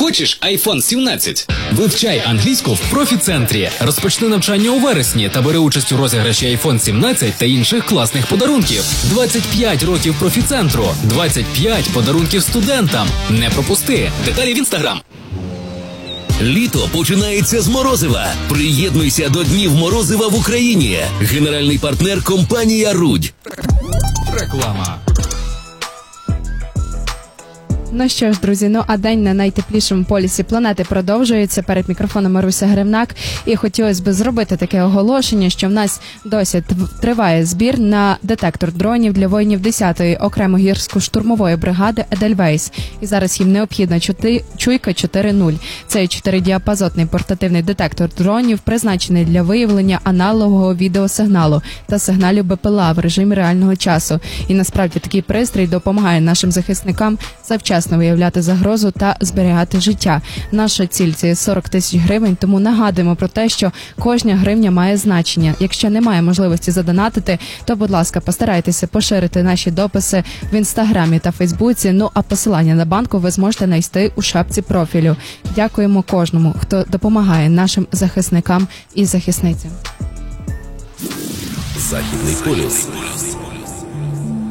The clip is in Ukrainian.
Хочеш iPhone 17? Вивчай англійську в профі-центрі. Розпочни навчання у вересні та бери участь у розіграші iPhone 17 та інших класних подарунків. 25 років профі-центру. 25 подарунків студентам. Не пропусти. Деталі в Instagram. Літо починається з морозива. Приєднуйся до Днів морозива в Україні. Генеральний партнер – компанія «Рудь». Реклама. Ну що ж, друзі, а день на найтеплішому полюсі планети продовжується. Перед мікрофоном Маруся Гривнак. І хотілося б зробити таке оголошення, що в нас досі триває збір на детектор дронів для воїнів 10-ї окремо гірсько-штурмової бригади «Едельвейс». І зараз їм необхідна чуйка 4.0. Цей 4-діапазотний портативний детектор дронів призначений для виявлення аналогового відеосигналу та сигналів БПЛА в режимі реального часу. І насправді такий пристрій допомагає нашим захисникам завчасно виявляти загрозу та зберігати життя. Наша ціль – це 40 тисяч гривень, тому нагадуємо про те, що кожна гривня має значення. Якщо немає можливості задонатити, то, будь ласка, постарайтеся поширити наші дописи в Інстаграмі та Фейсбуці, а посилання на банку ви зможете знайти у шапці профілю. Дякуємо кожному, хто допомагає нашим захисникам і захисницям. Західний полюс.